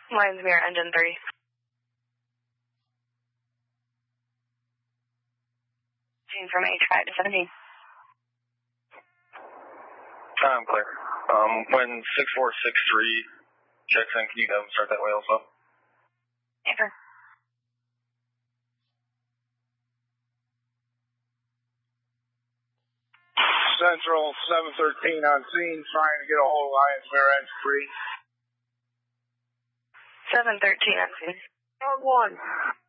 Lions Mirror, engine 3. Change from H5 to 17. I'm clear. When 6463 checks in, can you have them start that way also? Yes, sir. Central 713 on scene, trying to get a hold of Lions Mirror engine 3. 713 on scene. Dog 1.